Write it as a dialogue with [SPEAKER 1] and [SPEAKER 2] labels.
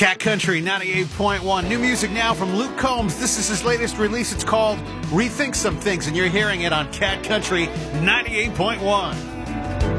[SPEAKER 1] Cat Country 98.1. New music now from Luke Combs. This is his latest release. It's called Rethink Some Things, and you're hearing it on Cat Country 98.1.